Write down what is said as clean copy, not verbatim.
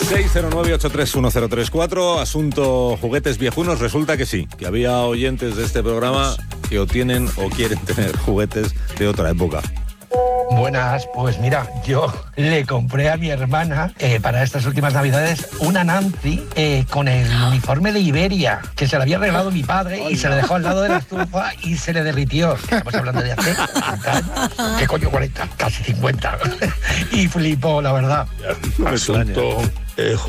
609-831-034, asunto juguetes viejunos. Resulta que sí, que había oyentes de este programa que o tienen o quieren tener juguetes de otra época. Buenas, pues mira, yo le compré a mi hermana para estas últimas navidades una Nancy con el uniforme de Iberia, que se le había regalado mi padre y se le dejó al lado de la estufa y se le derritió. Estamos hablando de hace 40 años. ¿Qué coño 40? Casi 50. Y flipó, la verdad. Asunto